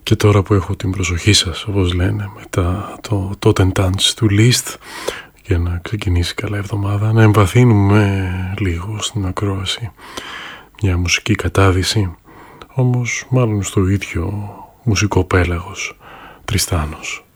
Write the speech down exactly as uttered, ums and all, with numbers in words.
Και τώρα που έχω την προσοχή σας, όπως λένε, μετά το Totten Tanz του Liszt, για να ξεκινήσει καλά εβδομάδα, να εμβαθύνουμε λίγο στην ακρόαση. Μια μουσική κατάδυση, όμως μάλλον στο ίδιο μουσικό πέλαγος, Τριστάνος.